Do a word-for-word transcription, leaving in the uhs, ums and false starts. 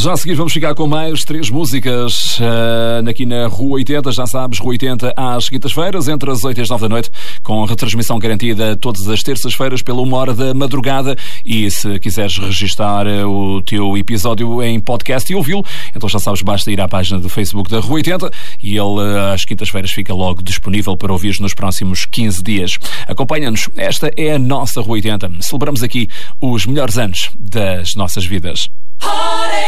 Já a seguir vamos ficar com mais três músicas uh, aqui na Rua oitenta, já sabes, Rua oitenta às quintas-feiras, entre as oito e as nove da noite, com retransmissão garantida todas as terças-feiras pela uma hora da madrugada. E se quiseres registar o teu episódio em podcast e ouvi-lo, então já sabes, basta ir à página do Facebook da Rua oitenta e ele às quintas-feiras fica logo disponível para ouvir nos próximos quinze dias. Acompanha-nos, esta é a nossa Rua oitenta. Celebramos aqui os melhores anos das nossas vidas.